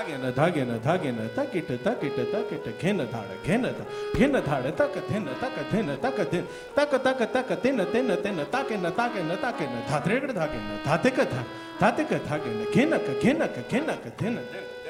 धागे न तकिट तकिट तकिट घेन धाड़ तक धिन तक धिन तक धिन तक तक तक तिन तिन तिन ताके न धात्रेगड़ धागे न धातिक धागे न घिनक घिनक घिनक धिन